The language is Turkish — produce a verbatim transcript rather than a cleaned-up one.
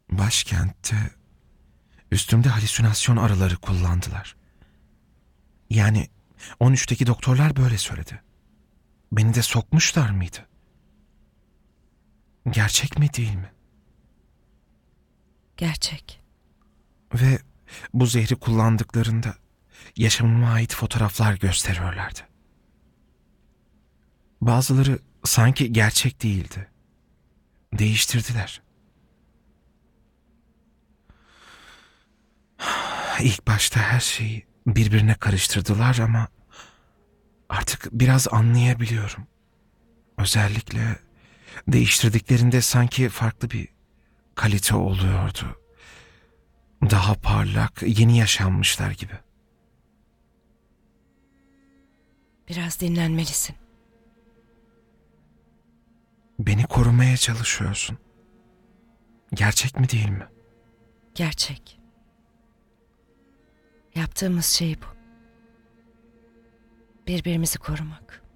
Başkentte üstümde halüsinasyon araları kullandılar. Yani on üçteki doktorlar böyle söyledi. Beni de sokmuşlar mıydı? Gerçek mi değil mi? Gerçek. Ve bu zehri kullandıklarında yaşamıma ait fotoğraflar gösteriyorlardı. Bazıları sanki gerçek değildi. Değiştirdiler. İlk başta her şeyi birbirine karıştırdılar ama artık biraz anlayabiliyorum. Özellikle değiştirdiklerinde sanki farklı bir kalite oluyordu. Daha parlak, yeni yaşanmışlar gibi. Biraz dinlenmelisin. Beni korumaya çalışıyorsun. Gerçek mi değil mi? Gerçek. Yaptığımız şey bu. Birbirimizi korumak.